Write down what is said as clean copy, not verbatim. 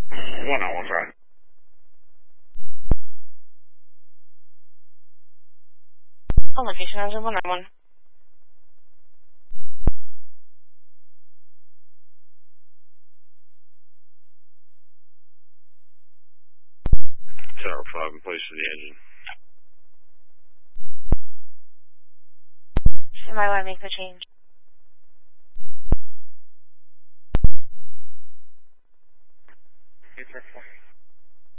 One hour, right. On location, 191. Tower 5 in place for the engine. Stand by while I make the change. Okay, 4.